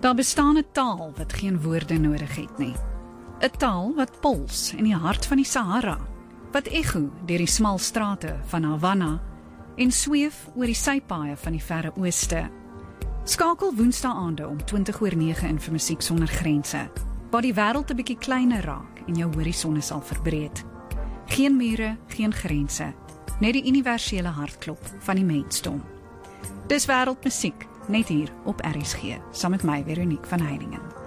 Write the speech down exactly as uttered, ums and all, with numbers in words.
Daar bestaan 'n taal wat geen woorde nodig het nie. 'n Taal wat pols in die hart van die Sahara, wat ego deur die smal strate van Havana en sweef oor die sypaaie van die verre ooste. Skakel woensdaande om twintig oor nege in vir Musiek Sonder Grense, waar die wêreld 'n bietjie kleiner raak en jou horisonne sal verbreed. Geen mure, geen grense, net die universele hartklop van die mensdom. Dis Wêreldmusiek, net hier op R S G, saam met my Veronique van Heiningen.